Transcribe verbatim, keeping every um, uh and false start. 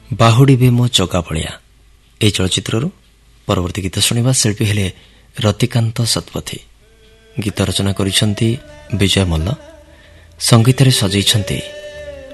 ବାହୁଡ଼ିବେ ମୋ ଚକା ଭଳିଆ ଏହି ଚଳଚ୍ଚିତ୍ରରୁ ପରବର୍ତ୍ତୀ ଗୀତ ଶୁଣିବା। ଶିଳ୍ପୀ ହେଲେ ରତିକାନ୍ତ ଶତପଥୀ। ଗୀତ ରଚନା କରିଛନ୍ତି ବିଜୟ ମଲ୍ଲ, ସଙ୍ଗୀତରେ ସଜେଇଛନ୍ତି